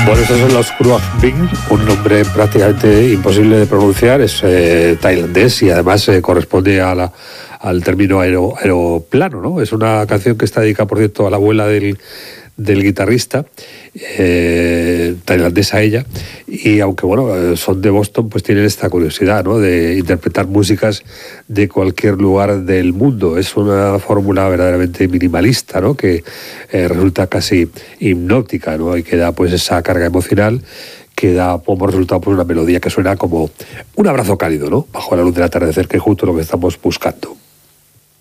Bueno, estos son los Kruak Bing, un nombre prácticamente imposible de pronunciar, es tailandés y además corresponde al término aeroplano, ¿no? Es una canción que está dedicada, por cierto, a la abuela del guitarrista, tailandesa ella, y aunque bueno, son de Boston, pues tienen esta curiosidad, ¿no?, de interpretar músicas de cualquier lugar del mundo. Es una fórmula verdaderamente minimalista, ¿no?, que resulta casi hipnótica, ¿no?, y que da pues esa carga emocional que da como resultado pues una melodía que suena como un abrazo cálido, ¿no?, bajo la luz del atardecer, que es justo lo que estamos buscando.